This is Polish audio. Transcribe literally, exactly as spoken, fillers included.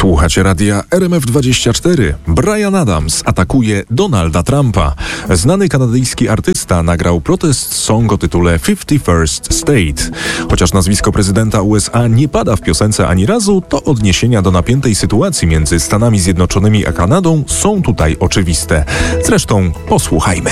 Słuchacie radia R M F dwadzieścia cztery. Bryan Adams atakuje Donalda Trumpa. Znany kanadyjski artysta nagrał protest song o tytule fifty-first State. Chociaż nazwisko prezydenta U S A nie pada w piosence ani razu, to odniesienia do napiętej sytuacji między Stanami Zjednoczonymi a Kanadą są tutaj oczywiste. Zresztą posłuchajmy.